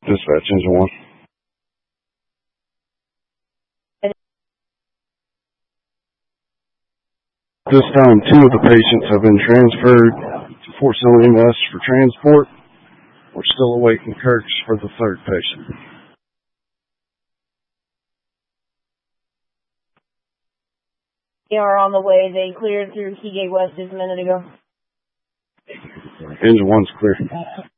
Dispatch, engine 1. This time, 2 of the patients have been transferred to Fort Sill EMS for transport. We're still awaiting Kirk's for the 3rd patient. They are on the way. They cleared through Seagate West just a minute ago. Engine 1's clear.